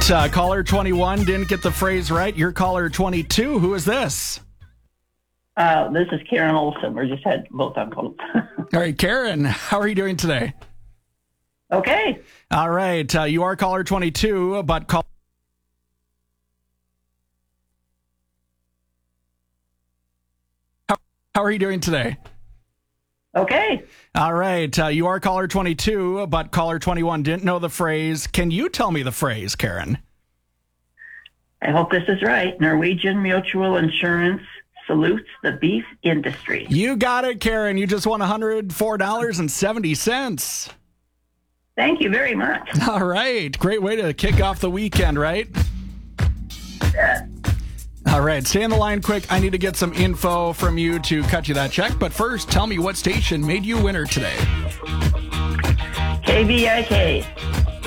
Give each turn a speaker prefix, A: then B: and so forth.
A: Caller 21 didn't get the phrase right. You're caller 22. Who is this?
B: This is Karen Olson. We just had both on hold.
A: All right, Karen, how are you doing today?
B: Okay.
A: All right, you are caller 22, but call. How are you doing today?
B: Okay.
A: All right, you are caller 22, but caller 21 didn't know the phrase. Can you tell me the phrase, Karen?
B: I hope this is right. Norwegian Mutual Insurance salutes the beef industry.
A: You got it, Karen. You just won $104.70.
B: Thank you very much.
A: All right. Great way to kick off the weekend, right?
B: Yeah.
A: All right. Stay on the line quick. I need to get some info from you to cut you that check. But first, tell me what station made you winner today.
B: KVIK.